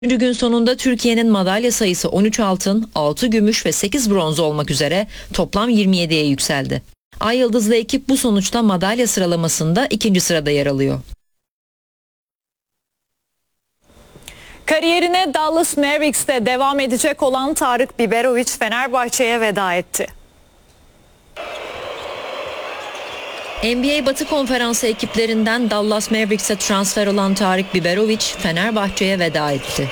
Üçüncü gün sonunda Türkiye'nin madalya sayısı 13 altın, 6 gümüş ve 8 bronz olmak üzere toplam 27'ye yükseldi. Ay Yıldızlı ekip bu sonuçta madalya sıralamasında 2. sırada yer alıyor. Kariyerine Dallas Mavericks'te devam edecek olan Tarık Biberović Fenerbahçe'ye veda etti. NBA Batı Konferansı ekiplerinden Dallas Mavericks'e transfer olan Tarık Biberović Fenerbahçe'ye veda etti.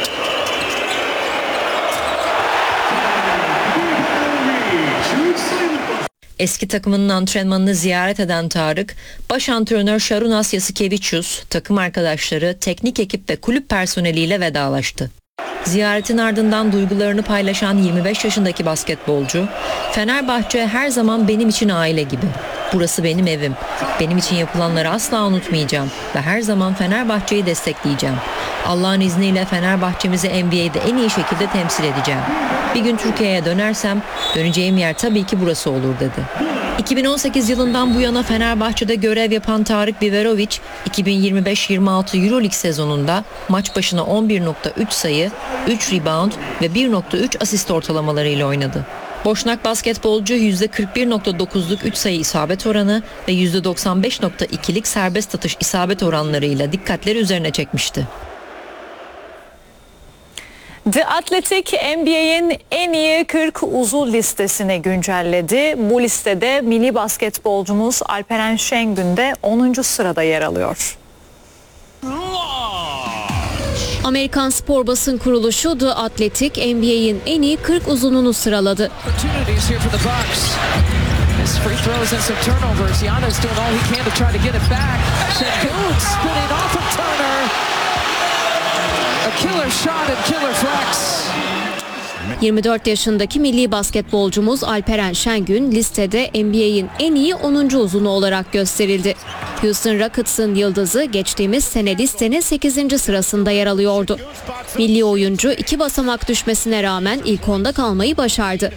Eski takımının antrenmanını ziyaret eden Tarık, baş antrenör Šarūnas Jasikevičius, takım arkadaşları, teknik ekip ve kulüp personeliyle vedalaştı. Ziyaretin ardından duygularını paylaşan 25 yaşındaki basketbolcu, "Fenerbahçe her zaman benim için aile gibi. Burası benim evim. Benim için yapılanları asla unutmayacağım ve her zaman Fenerbahçe'yi destekleyeceğim. Allah'ın izniyle Fenerbahçemizi NBA'de en iyi şekilde temsil edeceğim. Bir gün Türkiye'ye dönersem döneceğim yer tabii ki burası olur," dedi. 2018 yılından bu yana Fenerbahçe'de görev yapan Tarık Biberović, 2025-26 EuroLeague sezonunda maç başına 11.3 sayı, 3 rebound ve 1.3 asist ortalamalarıyla oynadı. Boşnak basketbolcu %41.9'luk 3 sayı isabet oranı ve %95.2'lik serbest atış isabet oranlarıyla dikkatleri üzerine çekmişti. The Athletic NBA'in en iyi 40 uzun listesini güncelledi. Bu listede milli basketbolcumuz Alperen Şengün de 10. sırada yer alıyor. Amerikan spor basın kuruluşu The Athletic NBA'in en iyi 40 uzununu sıraladı. Killer shot and killer flex. 24 yaşındaki milli basketbolcumuz Alperen Şengün listede NBA'in en iyi 10. uzunu olarak gösterildi. Houston Rockets'ın yıldızı geçtiğimiz sene listenin 8. sırasında yer alıyordu. Milli oyuncu 2 basamak düşmesine rağmen ilk 10'da kalmayı başardı.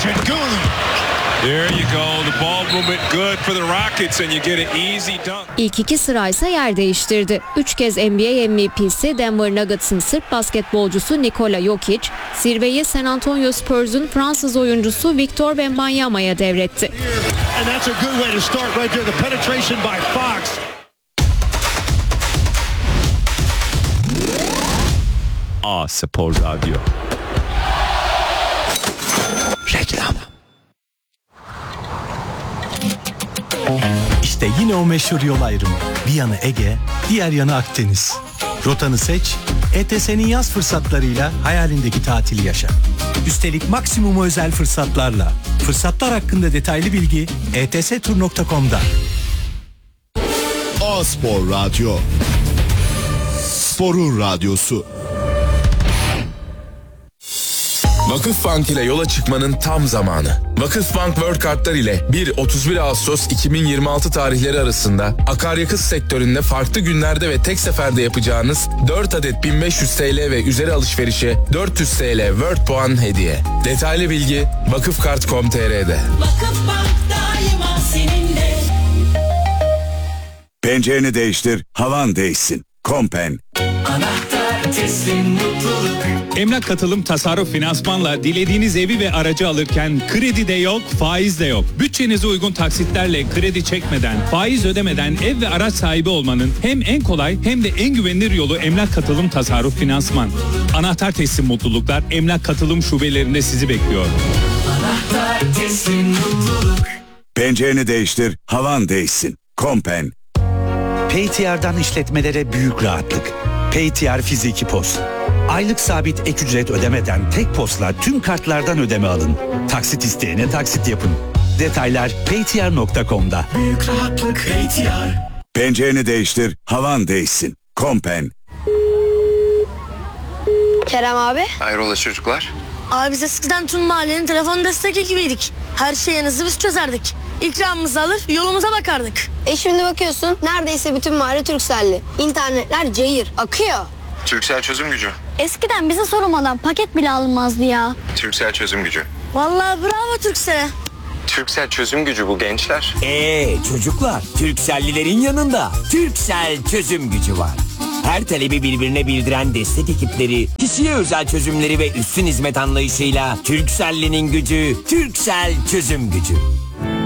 İlk 2 sıraysa yer değiştirdi. 3 kez NBA MVP'si Denver Nuggets'ın Sırp basketbolcusu Nikola Jokic, zirveyi San Antonio Spurs'un Fransız oyuncusu Victor Wembanyama'ya devretti. A Spor Radyo. Reklam. İşte yine o meşhur yol ayrımı. Bir yanı Ege, diğer yanı Akdeniz. Rotanı seç, ETS'nin yaz fırsatlarıyla hayalindeki tatili yaşa. Üstelik maksimum özel fırsatlarla. Fırsatlar hakkında detaylı bilgi etstur.com'da. A Spor Radyo. Sporun radyosu. Vakıfbank ile yola çıkmanın tam zamanı. Vakıfbank World Kartlar ile 1-31 Ağustos 2026 tarihleri arasında akaryakıt sektöründe farklı günlerde ve tek seferde yapacağınız 4 adet 1500 TL ve üzeri alışverişe 400 TL World puan hediye. Detaylı bilgi vakıfkart.com.tr'de. Vakıfbank daima seninle. Pencereni değiştir, havan değişsin. Kompen. Anahtar teslim mutluluk. Emlak Katılım Tasarruf Finansman'la dilediğiniz evi ve aracı alırken kredi de yok, faiz de yok. Bütçenize uygun taksitlerle kredi çekmeden, faiz ödemeden ev ve araç sahibi olmanın hem en kolay hem de en güvenilir yolu Emlak Katılım Tasarruf Finansman. Anahtar teslim mutluluklar Emlak Katılım şubelerinde sizi bekliyor. Anahtar teslim mutluluk. Pencereni değiştir, havan değişsin. Kompen. PayTR'dan işletmelere büyük rahatlık. PayTR Fiziki POS. Aylık sabit ek ücret ödemeden tek POS'la tüm kartlardan ödeme alın. Taksit isteyene taksit yapın. Detaylar paytr.com'da. Büyük rahatlık PayTR. Pencereni değiştir, havan değişsin. Kompen. Kerem abi. Hayrola çocuklar? Abi biz eskiden tüm mahallenin telefon destek ekibiydik. Her şeyi hızlı biz çözerdik. İkramımızı alır yolumuza bakardık. Şimdi bakıyorsun neredeyse bütün mahalle Turkcell'li. İnternetler cayır akıyor. Turkcell çözüm gücü. Eskiden bize sormadan paket bile alınmazdı ya. Turkcell çözüm gücü. Vallahi bravo Turkcell'e. Turkcell çözüm gücü bu gençler. Çocuklar, Turkcell'lilerin yanında Turkcell çözüm gücü var. Her talebi birbirine bildiren destek ekipleri, kişiye özel çözümleri ve üstün hizmet anlayışıyla Turkcell'in gücü, Turkcell çözüm gücü.